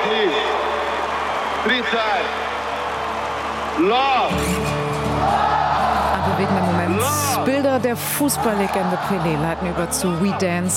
please. 3 times. Love. Ein bewegender Moment. Bilder der Fußballlegende Pelé leiten über zu We Dance